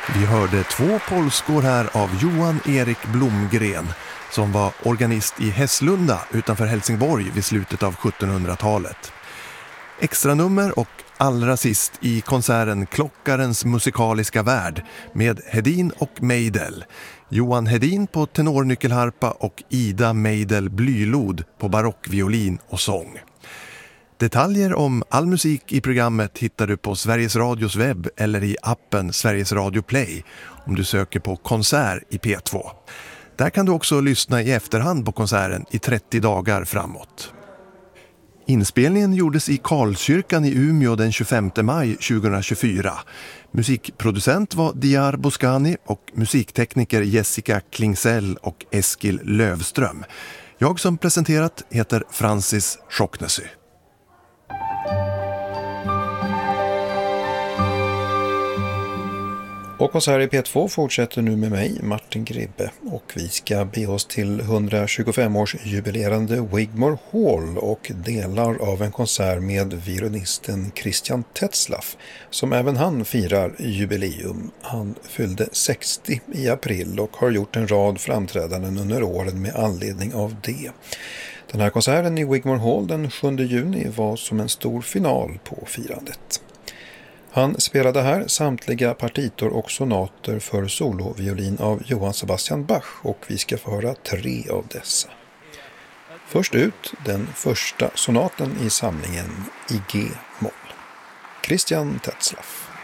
Vi hörde 2 polskor här av Johan Erik Blomgren som var organist i Hässlunda utanför Helsingborg vid slutet av 1700-talet. Extra nummer och allra sist i konserten Klockarens musikaliska värld med Hedin och Meidel. Johan Hedin på tenornyckelharpa och Ida Meidel blylod på barockviolin och sång. Detaljer om all musik i programmet hittar du på Sveriges Radios webb eller i appen Sveriges Radio Play om du söker på konsert i P2. Där kan du också lyssna i efterhand på konserten i 30 dagar framåt. Inspelningen gjordes i Karlskyrkan i Umeå den 25 maj 2024. Musikproducent var Diar Boskani och musiktekniker Jessica Klingsell och Eskil Lövström. Jag som presenterat heter Francis Schocknesy. Och konsert i P2 fortsätter nu med mig, Martin Gribbe, och vi ska be oss till 125-årsjubilerande Wigmore Hall och delar av en konsert med violinisten Christian Tetzlaff, som även han firar jubileum. Han fyllde 60 i april och har gjort en rad framträdanden under åren med anledning av det. Den här konserten i Wigmore Hall den 7 juni var som en stor final på firandet. Han spelade här samtliga partitor och sonater för soloviolin av Johann Sebastian Bach och vi ska få höra 3 av dessa. Först ut den första sonaten i samlingen i G-moll. Christian Tetzlaff.